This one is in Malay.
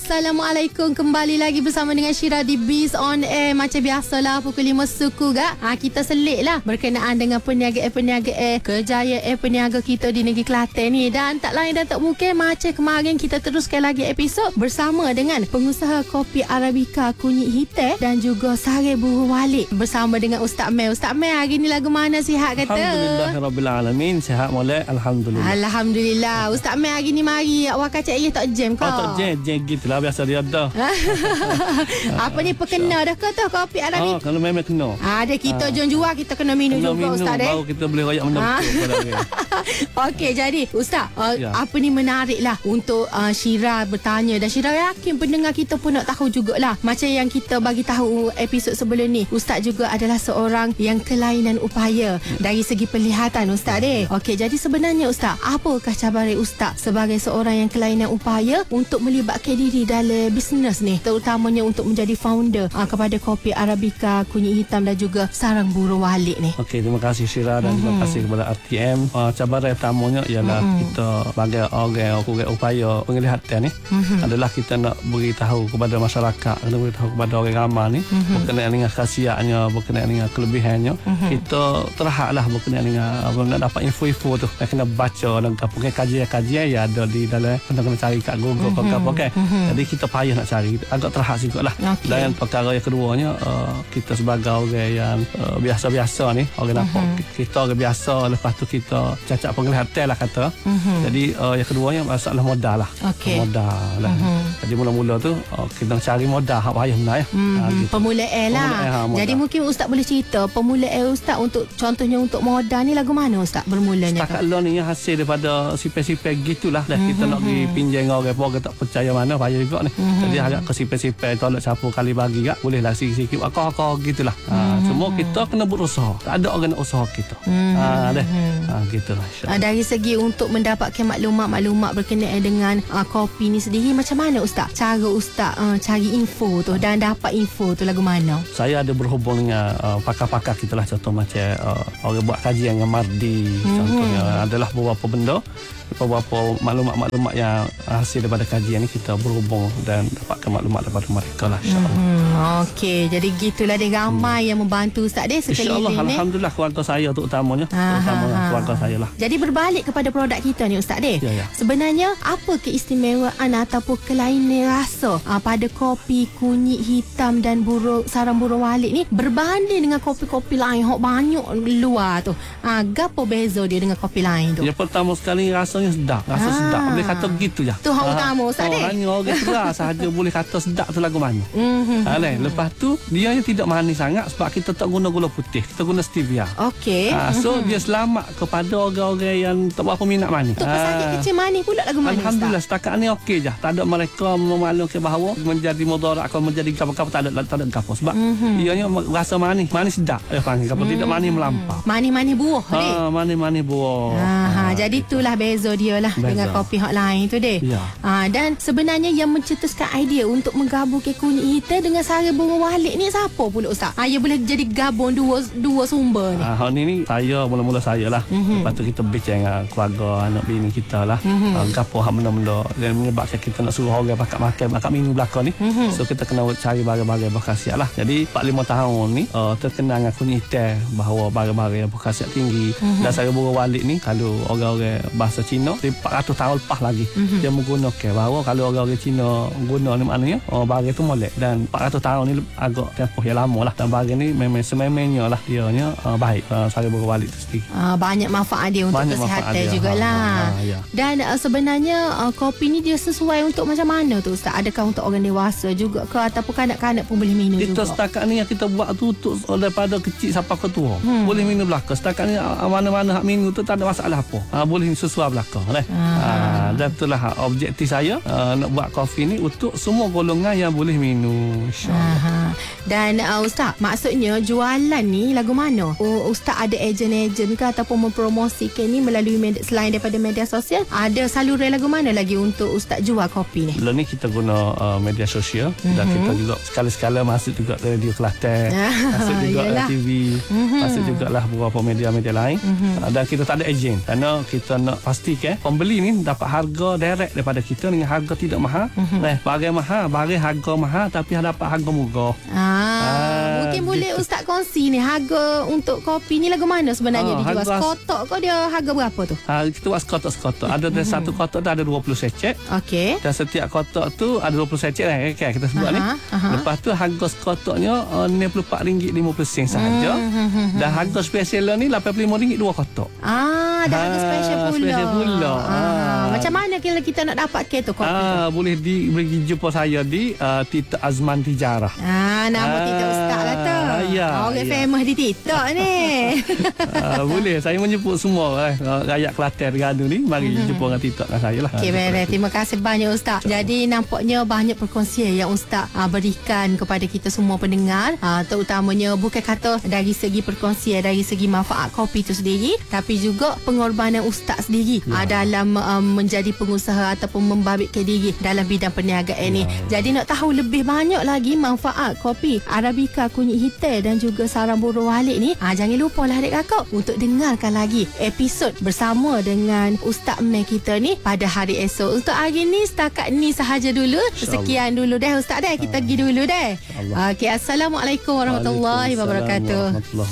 Assalamualaikum. Kembali lagi bersama dengan Syira di Biz on Air. Macam biasalah pukul 5 suku gak. Kita selit lah berkenaan dengan peniaga Kerjaya peniaga kita di negeri Kelantan ni. Dan tak lain dan tak bukan macam kemarin, kita teruskan lagi episod bersama dengan pengusaha kopi Arabica kunyit hitam dan juga sari burung walik bersama dengan Ustaz Mel. Ustaz Mel, hari ni lagu mana sihat kata? Alhamdulillahirabbilalamin. Sihat molek, alhamdulillah. Alhamdulillah. Ustaz Mel hari ni mari awak kacak tak jam kau? Tak jam gitulah biasa dia dah. Apa ni perkena dah ke tu kopi Arabica? Kalau memang kena. Ada kita jual kita kena minum juga Ustaz baru kita boleh royak minum. Okey, jadi Ustaz, apa ni menarik lah untuk Syira bertanya, dan Syira yakin pendengar kita pun nak tahu jugalah. Macam yang kita bagi tahu episod sebelum ni, Ustaz juga adalah seorang yang kelainan upaya dari segi penglihatan Ustaz deh. Okey, jadi sebenarnya Ustaz, apakah cabaran Ustaz sebagai seorang yang kelainan upaya untuk melibatkan diri dalam bisnes ni, terutamanya untuk menjadi founder kepada kopi Arabica kunyit hitam dan juga sarang burung walik ni? Okey, terima kasih Syira dan terima kasih kepada RTM. Cabaran utamanya ialah kita sebagai orang upaya penglihatan ni adalah kita nak beritahu kepada masyarakat, kita beritahu kepada orang ramai ni berkenaan dengan khasiatnya, berkenaan dengan kelebihannya. Kita terhadlah berkenaan dengan nak dapat info-info tu, kena baca dan kajian-kajian ya ada di dalam, kena cari kat Google apa. Jadi kita payah nak cari, agak terhad sikit lah. Dan perkara yang keduanya, kita sebagai orang yang biasa-biasa ni, orang nampak kita orang biasa, lepas tu kita cacat penglihatan lah kata. Jadi yang keduanya masalah modal lah. Modal lah. Jadi mula-mula tu kita cari modal hak payah benar ya. Gitu. Pemulaan lah. Jadi mungkin Ustaz boleh cerita pemulaan Ustaz untuk contohnya untuk modal ni lagu mana Ustaz bermulanya? Setakat loan ni hasil daripada sipir-sipir gitulah. Kita nak pergi pinjam orang tak percaya mana payah juga ni. Jadi harap ke sipir-sipir tolak siapa kali bagi gak boleh lah sikit-sikit akak gitulah. Semua kita kena berusaha. Tak ada orang nak usaha kita. Gitulah. Dari segi untuk mendapatkan maklumat berkenaan dengan kopi ni sendiri, macam mana Ustaz? Cara Ustaz cari info tu dan dapat info tu lagu mana? Saya ada berhubung dengan pakar-pakar kita lah. Contoh macam orang buat kajian dengan Mardi. Contohnya adalah beberapa benda, beberapa maklumat-maklumat yang hasil daripada kajian ni kita berhubung dan dapatkan maklumat daripada mereka lah, insyaAllah. Okey, jadi gitulah dia ramai yang membantu Ustaz dia sekeliling ni. Alhamdulillah keluarga saya terutamanya. Keluarga saya lah. Jadi berbalik kepada produk kita ni Ustaz dia. Sebenarnya apa keistimewaan ataupun kelainan rasa pada kopi kunyit hitam dan sarang burung walik ni berbanding dengan kopi-kopi lain hok banyak luar tu? Gapo beza dia dengan kopi lain tu? Yang pertama sekali rasanya sedap. Rasa sedap. Boleh kata begitu je. Tu hak utama Ustaz dia. Hanya orang keras sahaja boleh kata sedap tu lagu mana. Lepas tu dia yang tidak manis sangat sebab kita tak guna gula putih, kita guna stevia. Okey. So dia selamat kepada orang-orang yang tak berapa minat manis. Tu pesakit kecil manis pula lagu mana? Alhamdulillah setakat ni okey je. Tak ada mereka memaklumkan bahawa menjadi mudarat atau menjadi apa-apa, tak ada apa sebab ianya rasa manis sedap. Kalau tidak manis melampau. Manis buah ni. Manis buah. Jadi itulah beza dia lah dengan kopi hak lain tu deh. Dan sebenarnya yang mencetuskan idea untuk menggabungkan kunyit hitam dengan sari burung walik ni siapa pula Ustaz? Ia boleh jadi gabung dua sumber ni. Hal ni saya mula-mula saya lah. Lepas tu kita bincang dengan keluarga anak bini kita lah. Gapo hak benda-benda yang menyebabkan kita nak suruh orang makan minum belakang ni. So kita kena cari barang-barang berkhasiat lah. Jadi 4-5 tahun ni terkenal dengan kunyit hitam bahawa barang-barang yang berkhasiat tinggi. Dan sari burung walik ni kalau orang-orang bahasa Cina 400 tahun lepas lagi dia menggunakan bahawa kalau orang-orang Cina guna ni maknanya barang tu molek, dan 400 tahun ni agak tempoh yang lama lah, dan barang ni memang sememangnya lah dianya baik sari burung walik tu sendiri. Banyak manfaat dia untuk kesihatan jugalah. Dan sebenarnya kopi ni dia sesuai untuk macam mana tu Ustaz? Adakah untuk orang dewasa juga ke ataupun kanak-kanak pun boleh minum kita juga? Kita setakat ni yang kita buat tu untuk daripada kecil sampai ke tua boleh minum belaka. Setakat ni mana-mana hak minum tu tak ada masalah apa. Boleh sesuai belaka dan itulah objektif saya nak buat kopi ni untuk semua golongan yang boleh minum, insyaAllah. Dan Ustaz, maksudnya jualan ni lagu mana? Ustaz ada ejen-ejen ke ataupun mempromosikan ni melalui selain daripada media sosial? Ada saluran lagu mana lagi untuk Ustaz jual kopi ni? Belum ni kita guna media sosial dan kita juga sekali-sekala masuk juga radio Kelantan, masuk juga TV, masuk juga lah beberapa media-media lain. Dan kita tak ada ejen kerana kita nak pastikan pembeli ni dapat harga direct daripada kita dengan harga tidak mahal. Barang mahal, barang harga mahal tapi dapat harga murah. Mungkin boleh Ustaz kongsi ni harga untuk kopi ni lagu mana sebenarnya dijual? Sekotak ke dia harga berapa tu? Kita buat sekotak-sekotak. Ada satu kotak tu ada 20 secet. Okey. Dan setiap kotak tu ada 20 secet lah kita sebut ni. Lepas tu harga sekotaknya RM94.50 sahaja. Dan harga special ni RM85 2 kotak. Ada harga special pula. Special pula. Macam mana kalau kita nak dapatkan tu kopi tu? Boleh pergi jumpa saya di Tita Azman Tijarah. Nama Tita Ustaz lah tu. Orang famous di TikTok ni. Boleh. Saya menyebut semua rakyat Kelantan Terengganu ni. Mari jumpa dengan TikTok dengan saya lah. Okey, baik. Terima kasih banyak Ustaz. Jadi nampaknya banyak perkongsian yang Ustaz berikan kepada kita semua pendengar. Terutamanya bukan kata dari segi perkongsian, dari segi manfaat kopi itu sendiri, tapi juga pengorbanan Ustaz sendiri dalam menjadi pengusaha ataupun membabitkan diri dalam bidang perniagaan ini. Jadi nak tahu lebih banyak lagi manfaat kopi Arabica kunyit hitam dan juga sarang burung walik ni, jangan lupa lah adik kakak untuk dengarkan lagi episod bersama dengan Ustaz Meh kita ni pada hari esok. Untuk hari ni setakat ni sahaja dulu. Sekian dulu dah Ustaz dah. Kita pergi dulu dah. Okey, Assalamualaikum warahmatullahi wabarakatuh.